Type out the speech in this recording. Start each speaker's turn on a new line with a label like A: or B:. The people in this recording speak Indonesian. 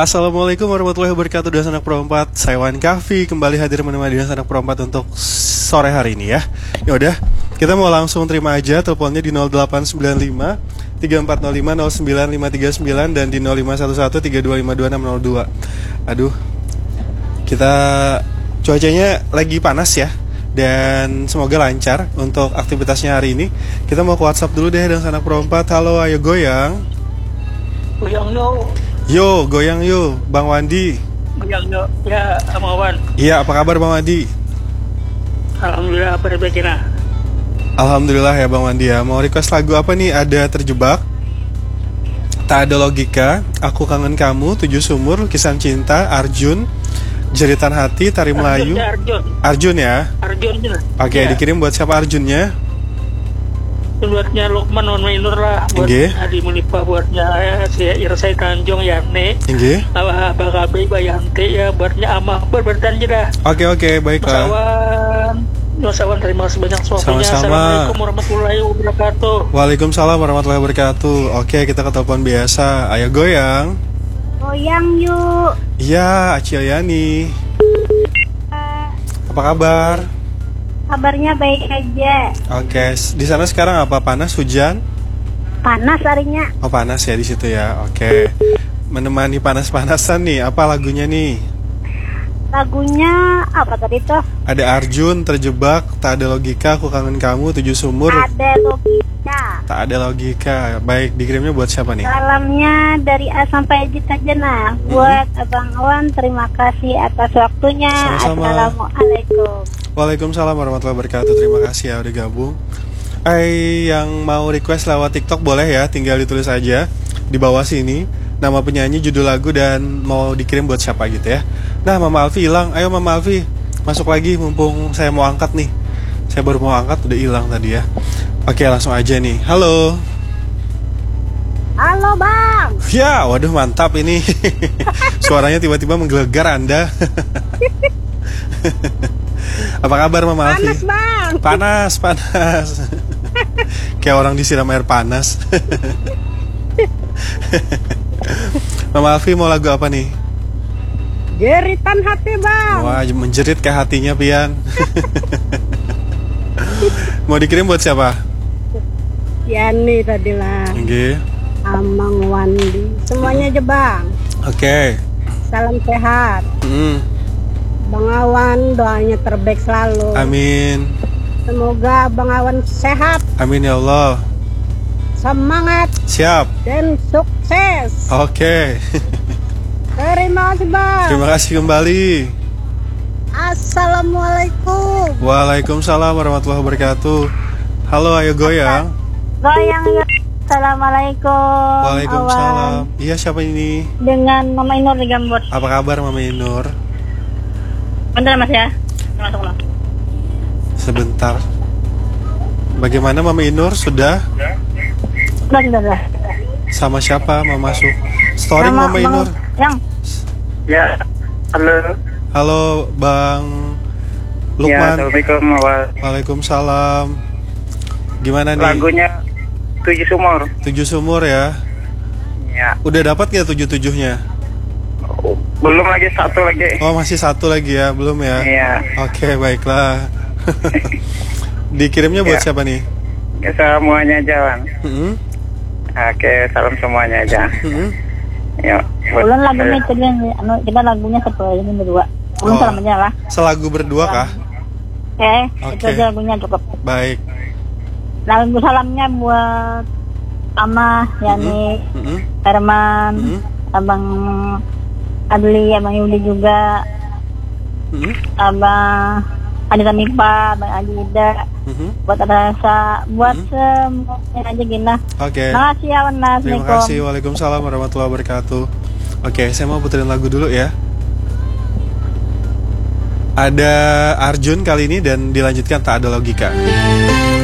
A: Assalamualaikum warahmatullahi wabarakatuh. Dinas Anak Pro 4, saya Wan Kahfi kembali hadir menemani Dinas Anak Pro 4 untuk sore hari ini ya. Ya udah, kita mau langsung terima aja teleponnya di 0895 3405 09539 dan di 0511 3252 602. Aduh, kita cuacanya lagi panas ya. Dan semoga lancar untuk aktivitasnya hari ini. Kita mau ke WhatsApp dulu deh Dinas Anak Pro 4. Halo, ayo goyang.
B: Goyang yo.
A: Yo, goyang yo, Bang Wandi.
B: Goyang yo. Ya, Amawan.
A: Iya, apa kabar Bang Wandi?
B: Alhamdulillah, berbekina.
A: Alhamdulillah ya Bang Wandi ya. Mau request lagu apa nih? Ada Terjebak, Tak Ada Logika, Aku Kangen Kamu, Tujuh Sumur, Kisah Cinta, Arjun, Jeritan Hati, Tari Melayu. Arjun ya?
B: Arjun.
A: Oke,
B: Ya.
A: dikirim buat siapa Arjunnya?
B: Buatnya Lukman non Mainur lah. Buat
A: Nggih.
B: Adi Munipa, buatnya si Irsai Tanjung Yani.
A: Nggih.
B: Bakabe Bayanti ya, buatnya Amah berberjanji dah.
A: Oke, baiklah.
B: Nusawan terima kasih banyak suapnya.
A: Sama-sama.
B: Assalamualaikum warahmatullahi wabarakatuh.
A: Waalaikumsalam warahmatullahi wabarakatuh. Oke, kita ke telepon biasa. Ayo goyang.
C: Goyang yuk.
A: Iya, Aciliani. Apa kabar?
C: Kabarnya baik aja.
A: Oke, di sana sekarang apa? Panas, hujan?
C: Panas harinya.
A: Oh, panas ya di situ ya. Oke. Menemani panas-panasan nih, apa lagunya nih?
C: Lagunya apa tadi tuh?
A: Ada Arjun, Terjebak, Tak Ada Logika, Aku Kangen Kamu, Tujuh Sumur.
C: Ada logika.
A: Tak Ada Logika. Baik, dikirimnya buat siapa nih?
C: Salamnya dari A sampai Z aja nah. Buat Abang Awan, terima kasih atas waktunya.
A: Sama-sama.
C: Assalamualaikum.
A: Waalaikumsalam warahmatullahi wabarakatuh. Terima kasih ya udah gabung. Yang mau request lewat TikTok boleh ya, tinggal ditulis aja di bawah sini nama penyanyi, judul lagu, dan mau dikirim buat siapa gitu ya. Nah, Mama Alfi hilang. Ayo Mama Alfi, masuk lagi mumpung saya mau angkat nih. Saya baru mau angkat udah hilang tadi ya. Oke, langsung aja nih. Halo.
C: Halo Bang.
A: Ya, waduh mantap ini. Suaranya tiba-tiba menggelegar Anda. Apa kabar Mama Alfi?
C: Panas Bang.
A: Panas. Kayak orang disiram air panas. Mama Alfi mau lagu apa nih?
C: Jeritan hati Bang.
A: Wah, menjerit ke hatinya Pian. Mau dikirim buat siapa?
C: Yani tadi lah.
A: Nggih.
C: Amang Wandi. Semuanya aja Bang.
A: Oke.
C: Salam sehat. Bang Awan doanya terbaik selalu.
A: Amin.
C: Semoga Bang Awan sehat,
A: Amin ya Allah.
C: semangat,
A: Siap.
C: dan sukses.
A: Oke.
C: Terima kasih Bang.
A: Terima kasih kembali.
C: Assalamualaikum.
A: Waalaikumsalam warahmatullahi wabarakatuh. Halo, ayo goyang.
C: Goyang ya. Assalamualaikum.
A: Waalaikumsalam.
C: Awan.
A: Iya, siapa ini?
C: Dengan Mama Inur di Gambut.
A: Apa kabar Mama Inur?
C: Bentar Mas ya. Masuk lah.
A: Sebentar. Bagaimana Mama Inur? Sudah?
C: Sudah.
A: Sama siapa mau masuk? Storing Mama Inur.
C: Yang.
B: Ya, halo.
A: Halo Bang
B: Ya,
A: Lukman.
B: Assalamualaikum.
A: Waalaikumsalam. Gimana nih?
B: Lagunya Tujuh Sumur.
A: Tujuh Sumur ya.
B: Ya.
A: Udah dapat nggak 7-7-nya?
B: Belum lagi satu lagi.
A: Oh, masih satu lagi ya, belum ya?
B: Iya.
A: Oke, baiklah. Dikirimnya buat
B: Ya.
A: siapa nih?
B: Ya, semuanya aja, Wan.
A: Mm-mm.
B: Oke, salam semuanya aja.
A: Mm-mm.
B: Ya.
C: Ulang lagunya itu dia. Kita lagunya satu ini berdua. Ulang
A: Oh.
C: salam aja lah.
A: Selagu berdua kah?
C: Oke. Itu
A: Oke.
C: aja lagunya cukup.
A: Baik.
C: Lagu salamnya buat Amah, Yani,
A: Mm-mm.
C: Herman,
A: Mm-mm.
C: Abang Adli, Abang Yudi juga,
A: Mm-mm.
C: Abang Adita Mipa, Abang Adida,
A: Mm-mm.
C: buat Rasa, buat semuanya aja Gina.
A: Oke.
C: Makasih ya,
A: Terima
C: Assalamualaikum.
A: kasih. Waalaikumsalam warahmatullahi wabarakatuh. Oke, saya mau puterin lagu dulu ya. Ada Arjun kali ini dan dilanjutkan Tak Ada Logika.